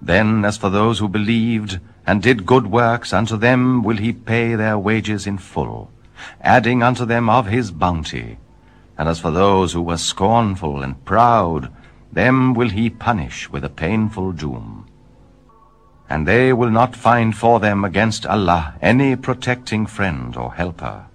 Then as for those who believed and did good works, unto them will he pay their wages in full, adding unto them of his bounty. And as for those who were scornful and proud, them will he punish with a painful doom. And they will not find for them against Allah any protecting friend or helper.